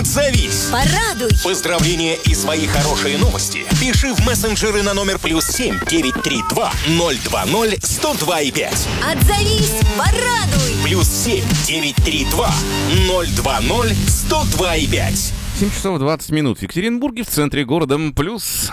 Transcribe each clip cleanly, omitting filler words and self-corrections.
Отзовись. Порадуй. Поздравления и свои хорошие новости пиши в мессенджеры на номер +7 932 020 102,5. Отзовись. Порадуй. +7 932 020 102,5. 7 часов 20 минут в Екатеринбурге, в центре города, плюс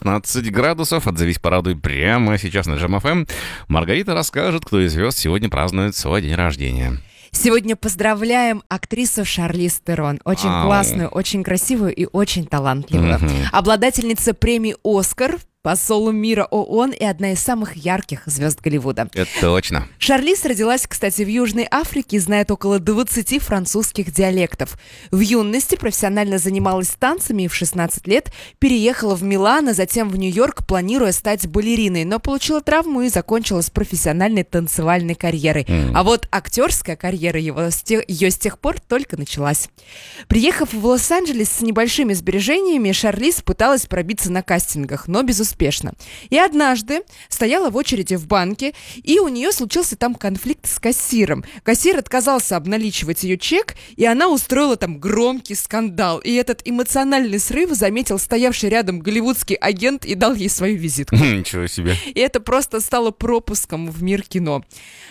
16 градусов. Отзовись, порадуй прямо сейчас на Jam FM. Маргарита расскажет, кто из звезд сегодня празднует свой день рождения. Сегодня поздравляем актрису Шарлиз Терон. Очень классную, очень красивую и очень талантливую. Обладательница премии «Оскар», посол мира ООН и одна из самых ярких звезд Голливуда. Это точно. Шарлиз родилась, кстати, в Южной Африке и знает около 20 французских диалектов. В юности профессионально занималась танцами и в 16 лет переехала в Милан, а затем в Нью-Йорк, планируя стать балериной, но получила травму и закончила с профессиональной танцевальной карьерой. А вот актерская карьера ее с тех пор только началась. Приехав в Лос-Анджелес с небольшими сбережениями, Шарлиз пыталась пробиться на кастингах, но безуспешно. И однажды стояла в очереди в банке, и у нее случился там конфликт с кассиром. Кассир отказался обналичивать ее чек, и она устроила там громкий скандал. И этот эмоциональный срыв заметил стоявший рядом голливудский агент и дал ей свою визитку. Ничего себе. И это просто стало пропуском в мир кино.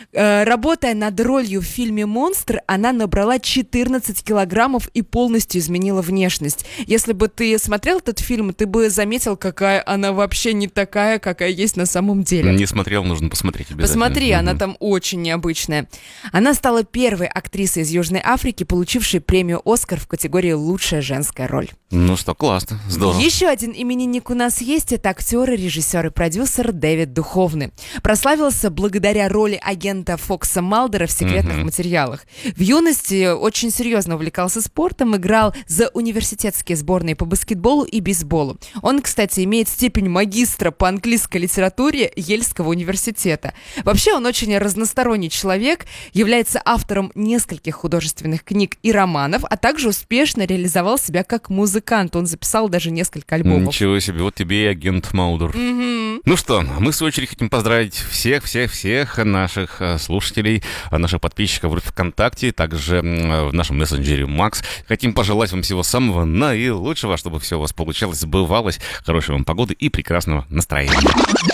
Работая над ролью в фильме «Монстр», она набрала 14 килограммов и полностью изменила внешность. Если бы ты смотрел этот фильм, ты бы заметил, какая она вообще не такая, какая есть на самом деле. Не смотрел, нужно посмотреть обязательно. Посмотри, она там очень необычная. Она стала первой актрисой из Южной Африки, получившей премию «Оскар» в категории «Лучшая женская роль». Ну что, классно, здорово. Еще один именинник у нас есть. Это актер, режиссер и продюсер Дэвид Духовны. Прославился благодаря роли агента Фокса Малдера в «Секретных материалах». В юности очень серьезно увлекался спортом, играл за университетские сборные по баскетболу и бейсболу. Он, кстати, имеет степень магистра по английской литературе Ельского университета. Вообще он очень разносторонний человек, является автором нескольких художественных книг и романов, а также успешно реализовал себя как музыкант. Он записал даже несколько альбомов. Ничего себе, вот тебе и агент Маудер. Ну что, мы в свою очередь хотим поздравить всех наших слушателей, наших подписчиков в ВКонтакте, также в нашем мессенджере Макс. Хотим пожелать вам всего самого наилучшего, чтобы все у вас получалось, сбывалось, хорошей вам погоды и прекрасного настроения.